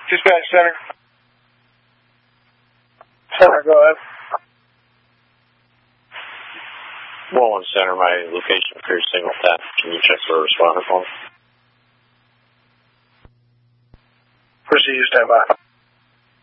Dispatch center. Center, go ahead. Wallen Center, my location appears single tap. Can you check for a responder phone? Proceed, stand by.